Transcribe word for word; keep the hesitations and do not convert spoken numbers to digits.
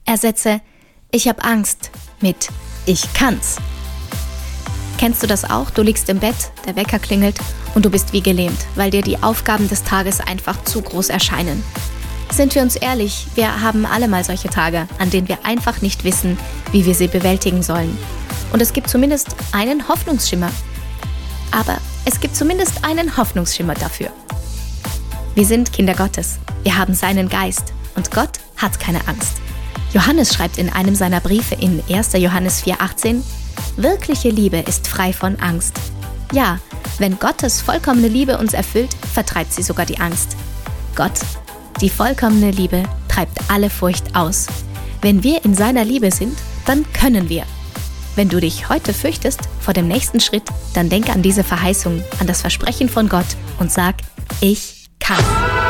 Ersetze „Ich hab Angst" mit „Ich kann's". Kennst du das auch? Du liegst im Bett, der Wecker klingelt und du bist wie gelähmt, weil dir die Aufgaben des Tages einfach zu groß erscheinen. Sind wir uns ehrlich, wir haben alle mal solche Tage, an denen wir einfach nicht wissen, wie wir sie bewältigen sollen. Und es gibt zumindest einen Hoffnungsschimmer. Aber es gibt zumindest einen Hoffnungsschimmer dafür. Wir sind Kinder Gottes, wir haben seinen Geist und Gott hat keine Angst. Johannes schreibt in einem seiner Briefe in erster Johannes vier achtzehn: Wirkliche Liebe ist frei von Angst. Ja, wenn Gottes vollkommene Liebe uns erfüllt, vertreibt sie sogar die Angst. Gott, die vollkommene Liebe, treibt alle Furcht aus. Wenn wir in seiner Liebe sind, dann können wir. Wenn du dich heute fürchtest vor dem nächsten Schritt, dann denk an diese Verheißung, an das Versprechen von Gott und sag: Ich kann.